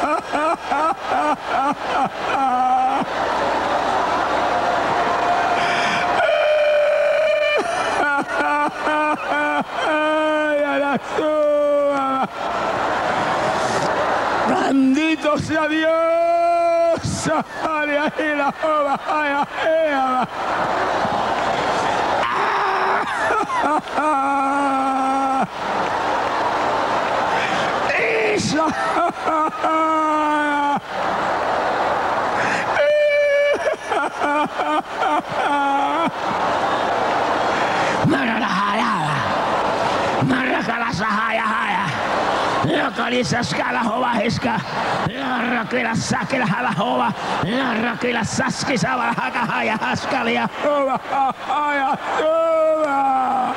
Bendito sea Dios. Localiza escala hova hiska. Rakila sakila hala hova. Rakila saski savala haka haya haskalia hova haya hova.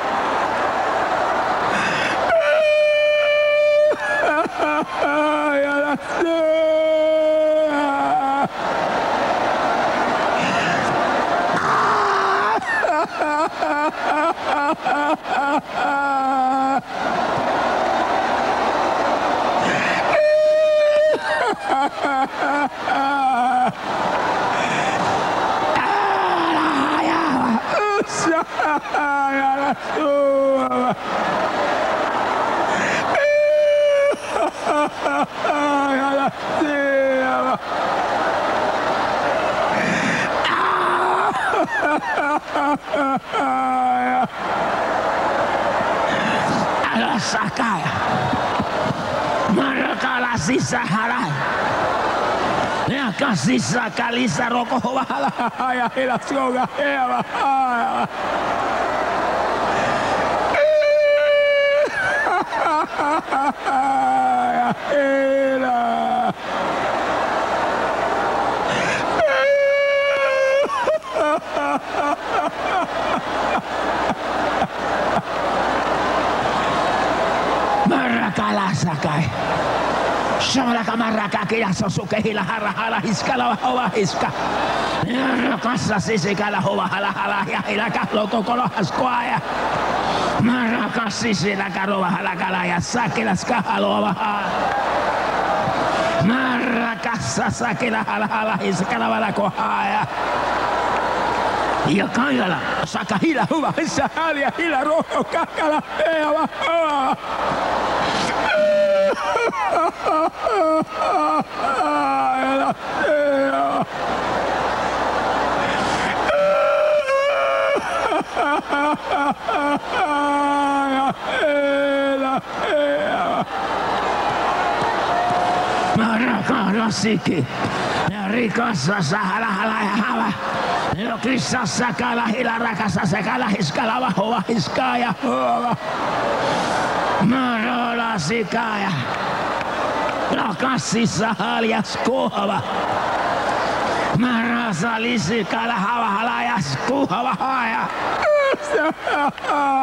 Sakaya Marakala sisa harai ya kasisa kalisa roko wala ya ila soga ya Marakala sakai Shamala kamaraka kila sosuke hila hara hala hiskala wa hiska Rakasa sisi kala hova hala hala ya hila kahlo tokolo haskwaya Maraka sisi la karova hala kala ya sakila skahalo wa Marakasa sakila hala hala hiskala wala kohaya Ya kayala sakahila huwa hisahali ya hila roho kakala ya wa Marakasiki Rikasa sahala hala hawa Lokisa sakala hila rakasa sakala hiskala wa hiskaya Marola sikaya Lokasi sahalia skuhava Marasa lisi kala hava halaya skuhava haya